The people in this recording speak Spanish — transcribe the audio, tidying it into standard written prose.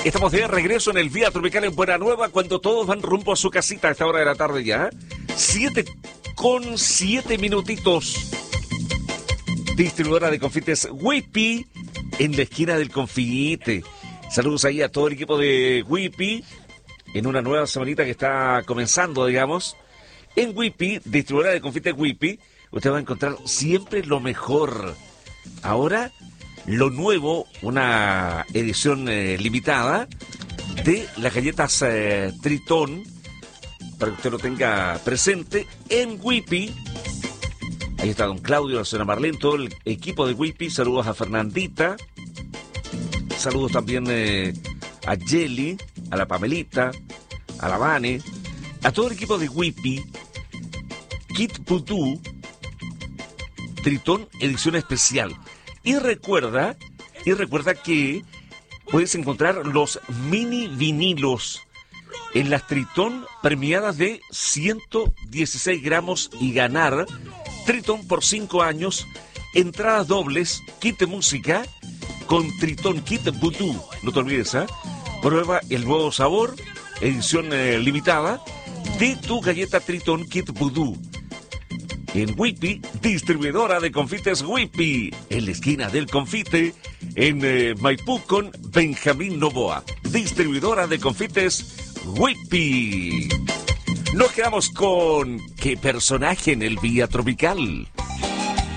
Estamos de regreso en el Vía Tropical en Buena Nueva cuando todos van rumbo a su casita a esta hora de la tarde ya. 7:07 minutitos. Distribuidora de confites Whippy en la esquina del confite. Saludos ahí a todo el equipo de Whippy en una nueva semanita que está comenzando, digamos. En Whippy, distribuidora de confites Whippy, usted va a encontrar siempre lo mejor. Ahora, lo nuevo, una edición limitada de las galletas Tritón, para que usted lo tenga presente en Whippy. Ahí está don Claudio, la señora Marlene, todo el equipo de Whippy. Saludos a Fernandita. Saludos también a Jelly, a la Pamelita, a la Vane, a todo el equipo de Whippy. Kit Voodoo Tritón edición especial. Y recuerda que puedes encontrar los mini vinilos en las Tritón premiadas de 116 gramos y ganar Tritón por 5 años, entradas dobles, kit de música con Tritón Kit Voodoo. No te olvides, prueba el nuevo sabor, edición limitada de tu galleta Tritón Kit Voodoo. En Whippy, distribuidora de confites Whippy, en la esquina del confite, en Maipú con Benjamín Novoa. Distribuidora de confites Whippy. Nos quedamos con ¿qué personaje en el Vía Tropical?